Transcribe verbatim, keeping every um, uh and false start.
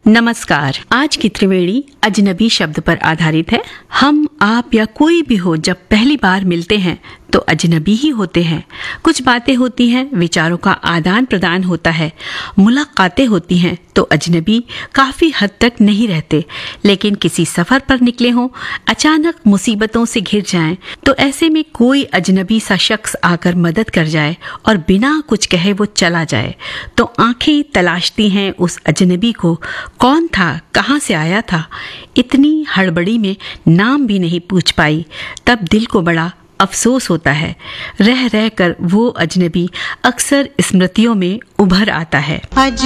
नमस्कार। आज की त्रिवेणी अजनबी शब्द पर आधारित है। हम, आप या कोई भी हो जब पहली बार मिलते हैं तो अजनबी ही होते हैं। कुछ बातें होती हैं, विचारों का आदान प्रदान होता है, मुलाकातें होती हैं तो अजनबी काफी हद तक नहीं रहते। लेकिन किसी सफर पर निकले हों, अचानक मुसीबतों से घिर जाएं, तो ऐसे में कोई अजनबी सा शख्स आकर मदद कर जाए और बिना कुछ कहे वो चला जाए, तो आंखें तलाशती हैं उस अजनबी को। कौन था, कहाँ से आया था? इतनी हड़बड़ी में नाम भी नहीं पूछ पाई। तब दिल को बड़ा अफसोस होता है। रह रह कर वो अजनबी अक्सर स्मृतियों में उभर आता है। अज